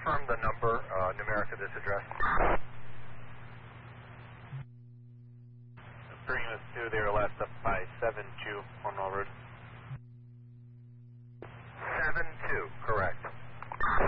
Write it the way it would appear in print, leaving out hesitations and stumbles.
confirm the number, numeric of this address? Per unit 2, they were last up by 7-2 on Road.